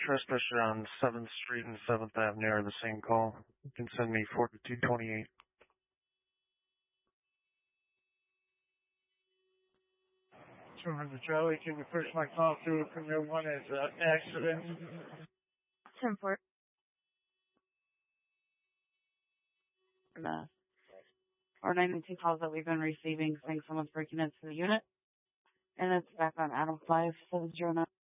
trespasser on 7th Street and 7th Avenue are the same call. You can send me 4228. Remember, Charlie, can you push my call through from your one as accident? 10-4. Our 92 calls that we've been receiving saying someone's breaking into the unit. And it's back on Adam 5709.